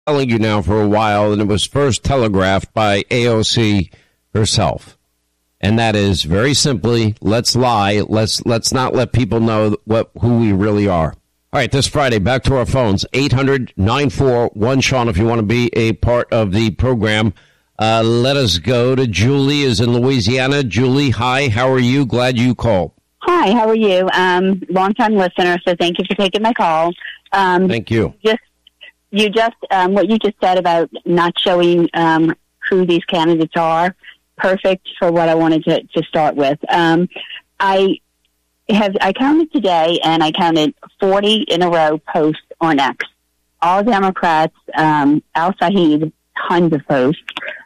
telling you now for a while, and it was first telegraphed by AOC herself. And that is very simply, let's lie. Let's not let people know who we really are. All right, this Friday, back to our phones, 800-941-SEAN if you want to be a part of the program. Let us go to Julie is in Louisiana. Julie, hi, how are you? Glad you called. Hi, how are you? Long-time listener, so thank you for taking my call. Thank you. What you just said about not showing who these candidates are, perfect for what I wanted to start with. I counted today, and I counted 40 in a row posts on X. All Democrats, Al Saeed, tons of posts.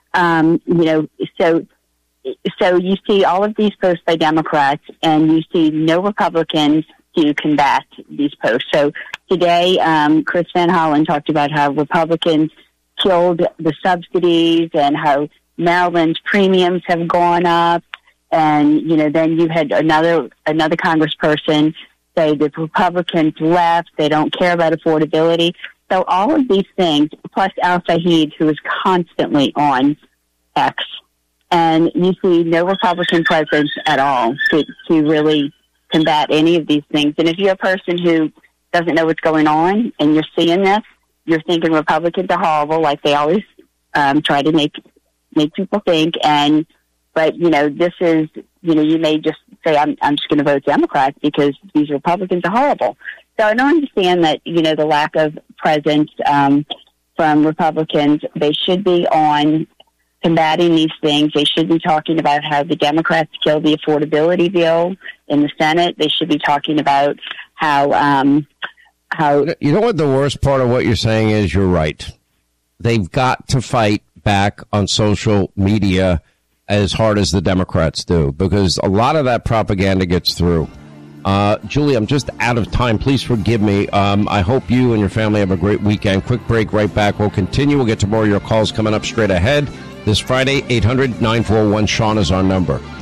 So you see all of these posts by Democrats, and you see no Republicans to combat these posts. So today, Chris Van Hollen talked about how Republicans killed the subsidies and how Maryland's premiums have gone up. And, then you had another congressperson say the Republicans left, they don't care about affordability. So all of these things, plus Al Saeed, who is constantly on X, and you see no Republican presence at all to really combat any of these things. And if you're a person who doesn't know what's going on and you're seeing this, you're thinking Republicans are horrible, like they always try to make people think. But this is, you may just say, I'm just going to vote Democrat because these Republicans are horrible. So I don't understand that, the lack of presence from Republicans. They should be on combating these things. They should be talking about how the Democrats killed the affordability bill in the Senate. They should be talking about how. You know what the worst part of what you're saying is? You're right. They've got to fight back on social media as hard as the Democrats do, because a lot of that propaganda gets through. Julie, I'm just out of time. Please forgive me. I hope you and your family have a great weekend. Quick break, right back. We'll continue. We'll get to more of your calls coming up straight ahead. This Friday, 800-941-SEAN is our number.